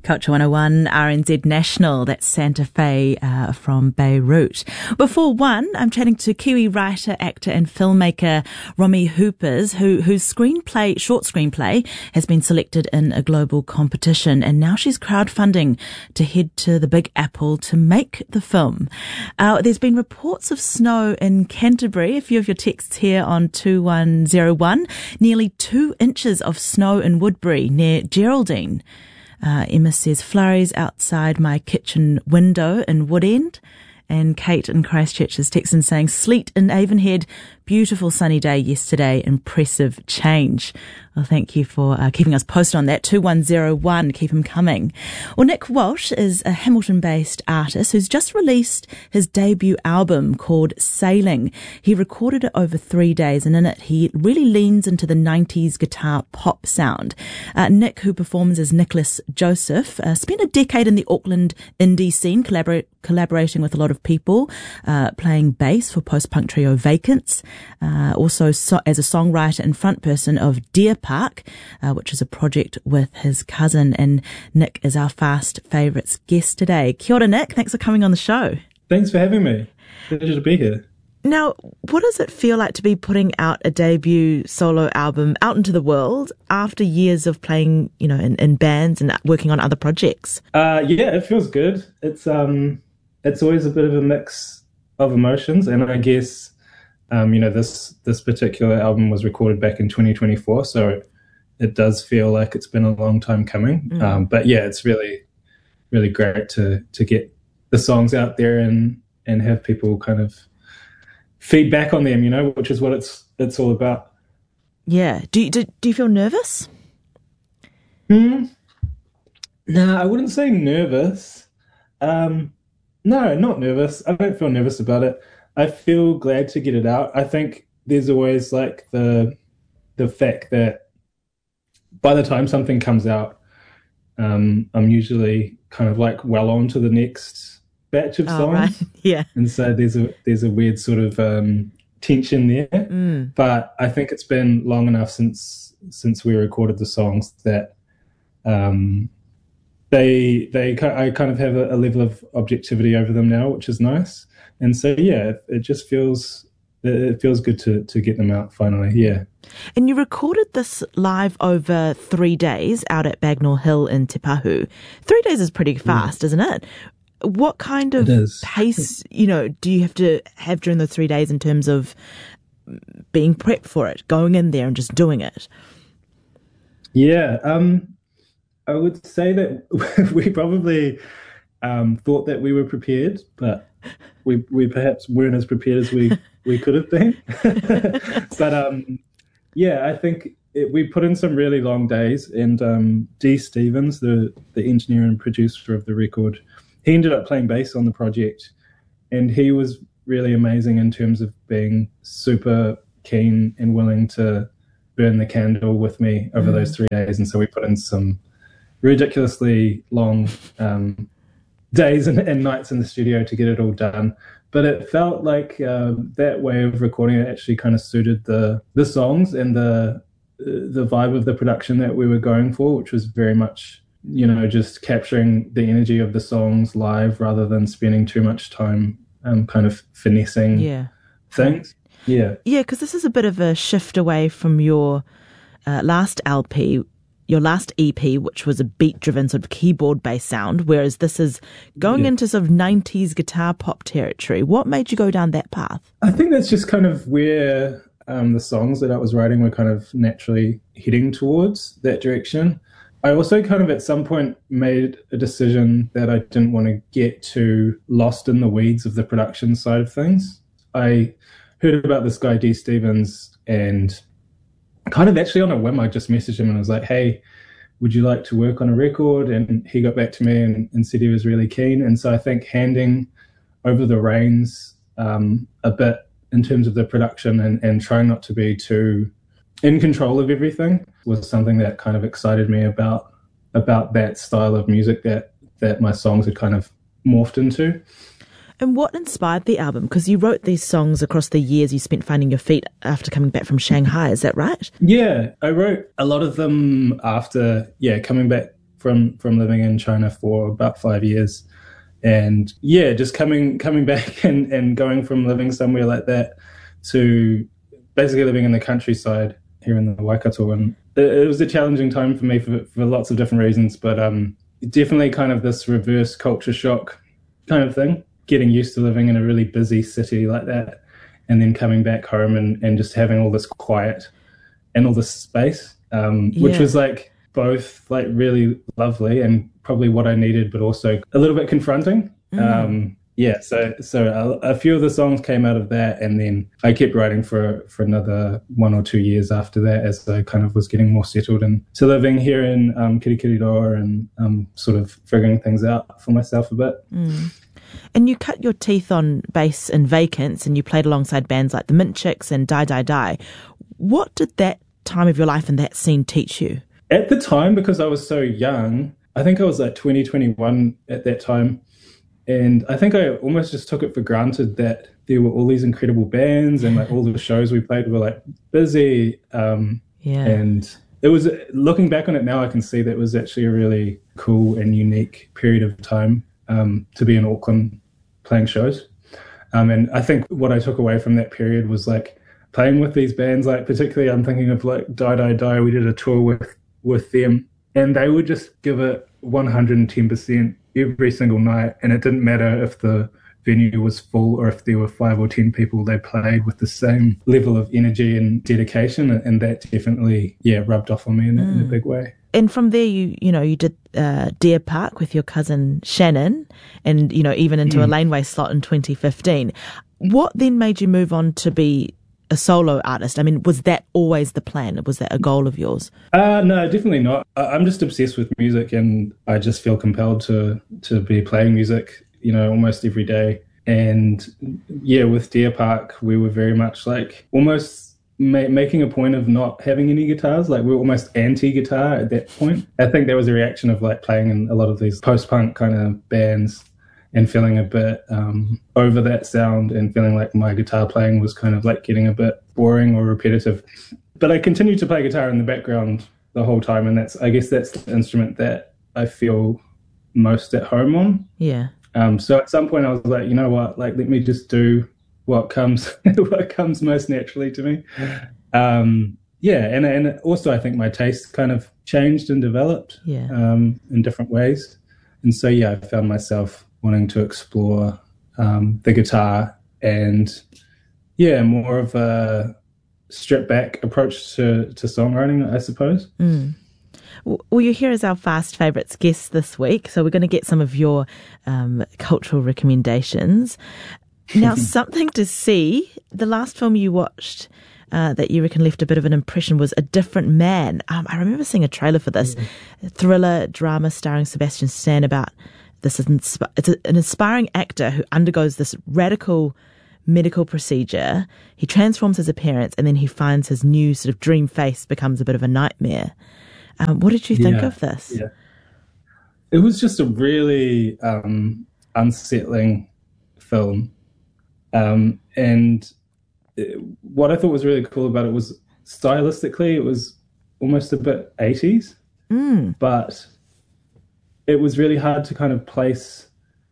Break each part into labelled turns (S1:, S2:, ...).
S1: Culture 101, RNZ National, that's Santa Fe from Beirut. Before one, I'm chatting to Kiwi writer, actor and filmmaker Romy Hoopers, whose short screenplay has been selected in a global competition, and now she's crowdfunding to head to the Big Apple to make the film. There's been reports of snow in Canterbury, a few of your texts here on 2101, nearly 2 inches of snow in Woodbury near Geraldine. Emma says, flurries outside my kitchen window in Woodend. And Kate in Christchurch is texting saying, sleet in Avonhead, beautiful sunny day yesterday, impressive change. Well, thank you for keeping us posted on that. 2101, keep him coming. Well, Nick Walsh is a Hamilton-based artist who's just released his debut album called Sailing. He recorded it over 3 days, and in it he really leans into the 90s guitar pop sound. Nick, who performs as Nicholas Joseph, spent a decade in the Auckland indie scene, collaborating with a lot of people, playing bass for post-punk trio Vacants, also as a songwriter and frontperson of Deer Park, which is a project with his cousin. And Nick is our Fast Favourites guest today. Kia ora, Nick. Thanks for coming on the show.
S2: Thanks for having me. Pleasure to be here.
S1: Now, what does it feel like to be putting out a debut solo album out into the world after years of playing, in bands and working on other projects?
S2: Yeah, it feels good. It's always a bit of a mix of emotions, and I guess this particular album was recorded back in 2024, so it does feel like it's been a long time coming. But yeah, it's really, really great to get the songs out there and have people kind of feedback on them, which is what it's all about.
S1: Yeah. Do you feel nervous?
S2: No, I wouldn't say nervous. No, not nervous. I don't feel nervous about it. I feel glad to get it out. I think there's always like the fact that by the time something comes out, I'm usually kind of like well on to the next batch of songs.
S1: Right. Yeah.
S2: And so there's a weird sort of tension there. But I think it's been long enough since we recorded the songs that I kind of have a level of objectivity over them now, which is nice. And so, yeah, it just feels good to get them out finally, yeah.
S1: And you recorded this live over 3 days out at Bagnall Hill in Te Pahu. 3 days is pretty fast, isn't it? What kind of pace, do you have to have during those 3 days in terms of being prepped for it, going in there and just doing it?
S2: Yeah, I would say that we probably thought that we were prepared, but we perhaps weren't as prepared as we could have been. But yeah, I think we put in some really long days, and Dee Stevens, the engineer and producer of the record, he ended up playing bass on the project, and he was really amazing in terms of being super keen and willing to burn the candle with me over those 3 days. And so we put in some ridiculously long days and nights in the studio to get it all done. But it felt like that way of recording it actually kind of suited the songs and the vibe of the production that we were going for, which was very much, just capturing the energy of the songs live rather than spending too much time kind of finessing things. Yeah.
S1: Yeah, because this is a bit of a shift away from your last LP, your last EP, which was a beat-driven sort of keyboard-based sound, whereas this is going into sort of 90s guitar pop territory. What made you go down that path?
S2: I think that's just kind of where the songs that I was writing were kind of naturally heading towards that direction. I also kind of at some point made a decision that I didn't want to get too lost in the weeds of the production side of things. I heard about this guy, Dee Stevens, and kind of actually on a whim, I just messaged him and I was like, hey, would you like to work on a record? And he got back to me and said he was really keen. And so I think handing over the reins a bit in terms of the production and trying not to be too in control of everything was something that kind of excited me about that style of music that my songs had kind of morphed into.
S1: And what inspired the album? Because you wrote these songs across the years you spent finding your feet after coming back from Shanghai, is that right?
S2: Yeah, I wrote a lot of them after, coming back from living in China for about 5 years. And yeah, just coming back and going from living somewhere like that to basically living in the countryside here in the Waikato. And it was a challenging time for me for lots of different reasons, but definitely kind of this reverse culture shock kind of thing, getting used to living in a really busy city like that, and then coming back home and just having all this quiet and all this space, which was like both like really lovely and probably what I needed, but also a little bit confronting. So a few of the songs came out of that, and then I kept writing for another 1 or 2 years after that as I kind of was getting more settled into living here in Kirikiriroa and sort of figuring things out for myself a bit.
S1: And you cut your teeth on bass in Vacants, and you played alongside bands like the Mint Chicks and Die Die Die. What did that time of your life and that scene teach you?
S2: At the time, because I was so young, I think I was like 21 at that time. And I think I almost just took it for granted that there were all these incredible bands and like all the shows we played were like busy. And it was, looking back on it now, I can see that it was actually a really cool and unique period of time to be in Auckland playing shows. And I think what I took away from that period was like playing with these bands, like particularly I'm thinking of like Die Die Die. We did a tour with them, and they would just give it 110% every single night, and it didn't matter if the venue was full or if there were 5 or 10 people. They played with the same level of energy and dedication, and that definitely rubbed off on me in a big way.
S1: And from there, you did Deer Park with your cousin Shannon, and even into a Laneway slot in 2015. What then made you move on to be a solo artist? I mean, was that always the plan? Was that a goal of yours?
S2: No, definitely not. I'm just obsessed with music, and I just feel compelled to be playing music, almost every day. And with Deer Park, we were very much like almost making a point of not having any guitars. Like we were almost anti-guitar at that point. I think there was a reaction of like playing in a lot of these post-punk kind of bands and feeling a bit over that sound, and feeling like my guitar playing was kind of like getting a bit boring or repetitive. But I continued to play guitar in the background the whole time, and I guess that's the instrument that I feel most at home on.
S1: Yeah.
S2: So at some point I was like, you know what, like let me just do what comes most naturally to me. And also I think my taste kind of changed and developed in different ways. And so I found myself wanting to explore the guitar and more of a stripped back approach to songwriting, I suppose.
S1: Well, you're here as our Fast Favourites guest this week, so we're going to get some of your cultural recommendations. Now, something to see. The last film you watched that you reckon left a bit of an impression was A Different Man. I remember seeing a trailer for this thriller drama starring Sebastian Stan about this. It's an inspiring actor who undergoes this radical medical procedure. He transforms his appearance, and then he finds his new sort of dream face becomes a bit of a nightmare. What did you think of this?
S2: Yeah. It was just a really unsettling film. What I thought was really cool about it was stylistically, it was almost a bit 80s, but it was really hard to kind of place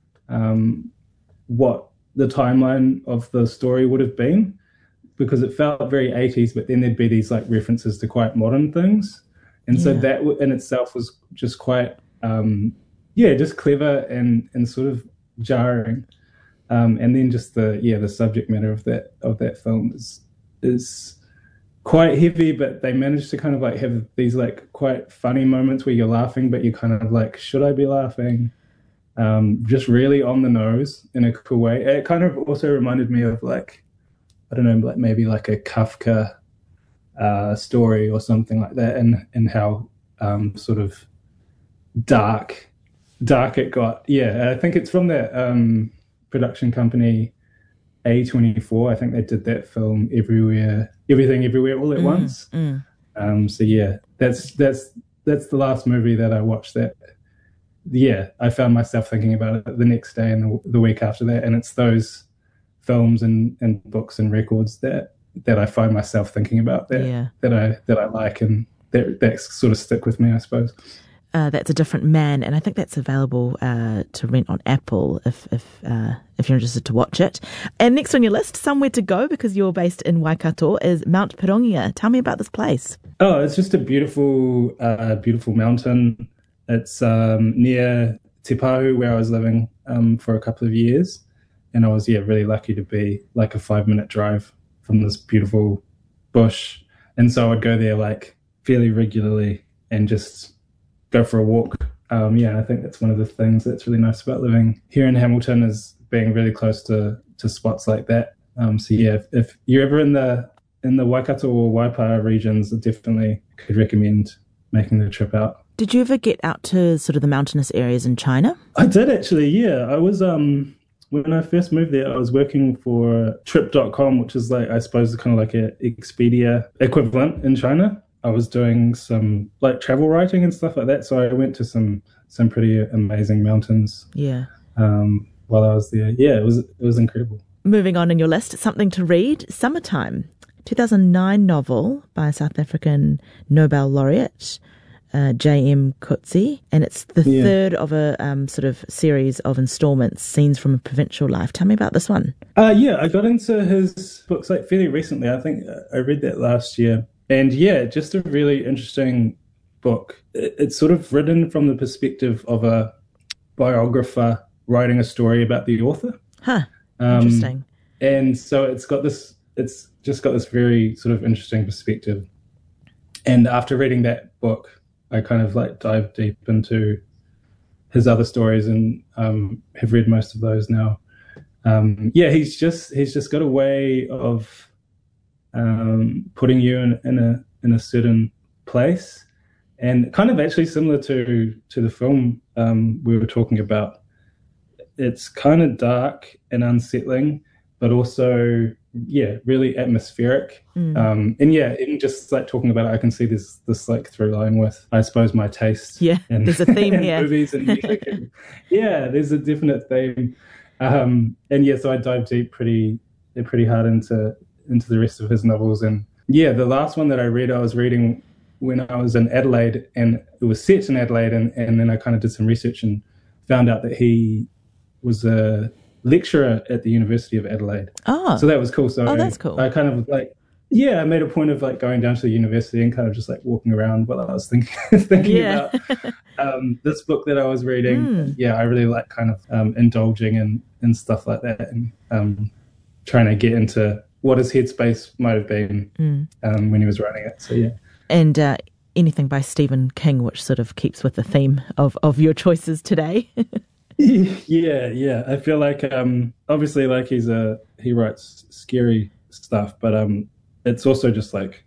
S2: what the timeline of the story would have been, because it felt very 80s, but then there'd be these like references to quite modern things. And so that in itself was just quite, just clever and sort of jarring. And then just the subject matter of that film is quite heavy, but they managed to kind of like have these like quite funny moments where you're laughing, but you're kind of like, should I be laughing? Just really on the nose in a cool way. It kind of also reminded me of like, I don't know, like maybe like a Kafka story or something like that, and how sort of dark it got. I think it's from that production company A24. I think they did that film Everything Everywhere All at Once. So that's the last movie that I watched that I found myself thinking about it the next day and the week after that. And it's those films and books and records that I find myself thinking about that I like, and that sort of stick with me, I suppose.
S1: That's a Different Man, and I think that's available to rent on Apple if you're interested to watch it. And next on your list, somewhere to go because you're based in Waikato, is Mount Pirongia. Tell me about this place.
S2: Oh, it's just a beautiful, beautiful mountain. It's near Te Pahu, where I was living for a couple of years, and I was really lucky to be like a 5-minute drive from this beautiful bush, and so I'd go there like fairly regularly and just go for a walk. I think that's one of the things that's really nice about living here in Hamilton is being really close to spots like that. If you're ever in the Waikato or Waipa regions, I definitely could recommend making the trip out.
S1: Did you ever get out to sort of the mountainous areas in China?
S2: I did actually, yeah. I was when I first moved there, I was working for Trip.com, which is like, I suppose, kind of like a Expedia equivalent in China. I was doing some like travel writing and stuff like that. So I went to some pretty amazing mountains.
S1: Yeah.
S2: While I was there. Yeah, it was incredible.
S1: Moving on in your list, something to read, Summertime, 2009 novel by South African Nobel laureate J.M. Coetzee, and it's the third of a sort of series of installments, Scenes from a Provincial Life. Tell me about this one.
S2: I got into his books like fairly recently. I think I read that last year. And just a really interesting book. It's sort of written from the perspective of a biographer writing a story about the author.
S1: Huh. Interesting.
S2: And so it's just got this very sort of interesting perspective. And after reading that book, I kind of like dived deep into his other stories and have read most of those now. He's just got a way of putting you in a certain place, and kind of actually similar to the film we were talking about. It's kind of dark and unsettling, but also really atmospheric. And just like talking about it, I can see this like through line with, I suppose, my taste.
S1: There's a theme here.
S2: Movies and music. There's a definite theme. So I dived deep pretty hard into the rest of his novels. And the last one that I was reading when I was in Adelaide, and it was set in Adelaide, and then I kind of did some research and found out that he was a lecturer at the University of Adelaide. So that was cool. So
S1: that's cool.
S2: I kind of like, I made a point of like going down to the university and kind of just like walking around while I was thinking about this book that I was reading. I really like kind of indulging in stuff like that, and trying to get into what his headspace might have been when he was writing it. So
S1: and anything by Stephen King, which sort of keeps with the theme of your choices today.
S2: I feel like obviously like he writes scary stuff, but it's also just like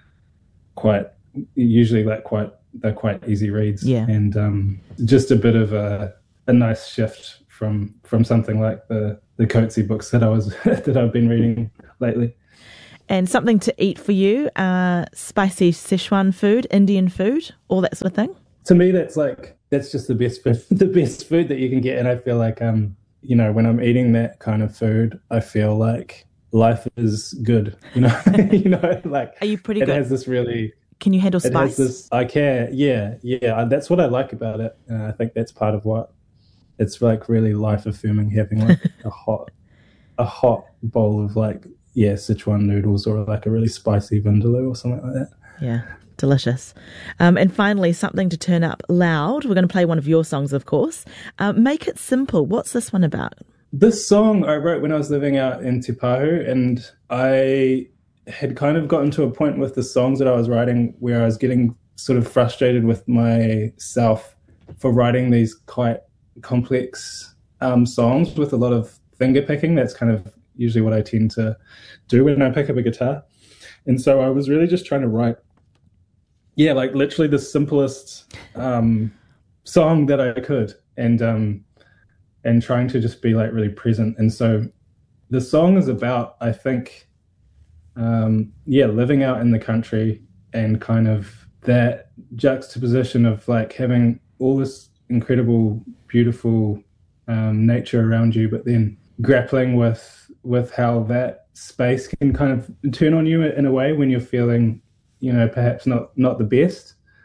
S2: they're quite easy reads, and just a bit of a nice shift from something like the Coetzee books that I've been reading lately.
S1: And something to eat for you, spicy Szechuan food, Indian food, all that sort of thing.
S2: To me, that's just the best food that you can get. And I feel like, when I'm eating that kind of food, I feel like life is good, like,
S1: are you pretty good?
S2: It has this really...
S1: Can you handle spice?
S2: I can, yeah. That's what I like about it. And I think that's part of what it's like really life affirming, having like a hot bowl of like, Sichuan noodles, or like a really spicy vindaloo or something like that.
S1: Yeah. Delicious. And finally, something to turn up loud. We're going to play one of your songs, of course. Make It Simple. What's this one about?
S2: This song I wrote when I was living out in Te Pahu, and I had kind of gotten to a point with the songs that I was writing where I was getting sort of frustrated with myself for writing these quite complex songs with a lot of finger picking. That's kind of usually what I tend to do when I pick up a guitar. And so I was really just trying to write like literally the simplest song that I could, and trying to just be like really present. And so the song is about, I think, living out in the country and kind of that juxtaposition of like having all this incredible, beautiful nature around you, but then grappling with how that space can kind of turn on you in a way when you're feeling, perhaps not the best.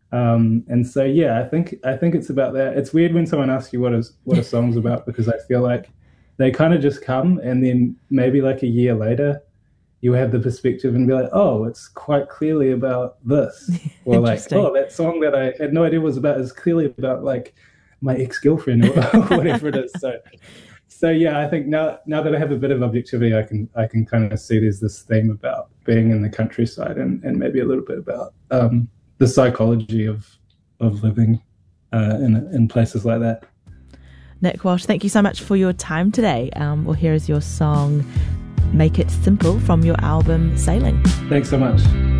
S2: And so, yeah, I think it's about that. It's weird when someone asks you what a song's about, because I feel like they kind of just come, and then maybe like a year later, you have the perspective and be like, oh, it's quite clearly about this, or like, oh, that song that I had no idea was about is clearly about like my ex-girlfriend or whatever it is. So yeah, I think now that I have a bit of objectivity, I can kind of see there's this theme about being in the countryside, and maybe a little bit about the psychology of living in places like that.
S1: Nick Walsh, thank you so much for your time today. Well, here is your song, Make It Simple, from your album Sailing.
S2: Thanks so much.